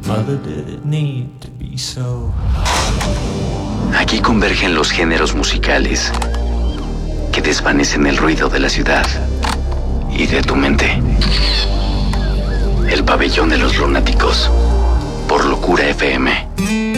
Mother, did it need to be so? Aquí convergen los géneros musicales que desvanecen el ruido de la ciudad y de tu mente. El pabellón de los lunáticos por Locura FM.